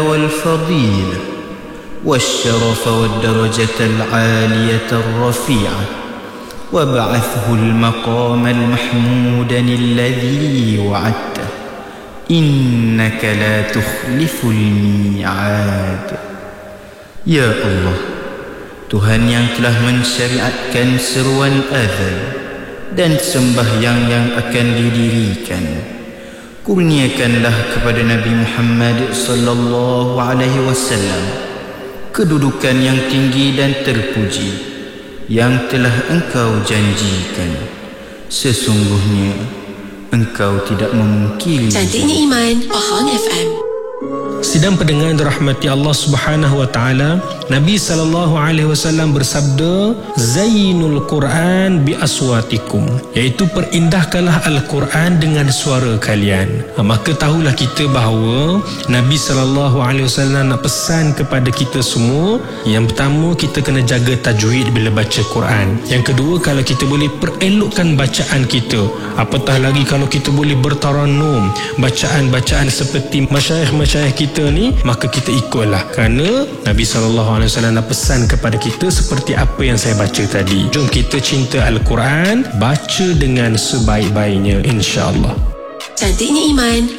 والفضيلة والشرف والدرجة العالية الرفيعة وابعثه المقام المحمود الذي وعدته إنك لا تخلف الميعاد. Ya Allah, Tuhan yang telah mensyariatkan seruan azan dan sembahyang yang akan didirikan, kurniakanlah kepada Nabi Muhammad sallallahu alaihi wasallam kedudukan yang tinggi dan terpuji yang telah Engkau janjikan. Sesungguhnya Engkau tidak memungkiri. Cantiknya Iman, Pahang FM. Sidang pendengar dirahmati Allah Subhanahu wa taala, Nabi sallallahu alaihi wasallam bersabda, "Zainul Quran bi aswatikum", iaitu perindahkanlah Al-Quran dengan suara kalian. Maka tahulah kita bahawa Nabi sallallahu alaihi wasallam nak pesan kepada kita semua, yang pertama kita kena jaga tajwid bila baca Quran. Yang kedua, kalau kita boleh perelokkan bacaan kita, apatah lagi kalau kita boleh bertarannum, bacaan-bacaan seperti masyayikh-masyayikh kita ni, maka kita ikutlah, kerana Nabi SAW nak pesan kepada kita seperti apa yang saya baca tadi. Jom kita cinta Al-Quran, baca dengan sebaik-baiknya, insya-Allah. Cantiknya Iman,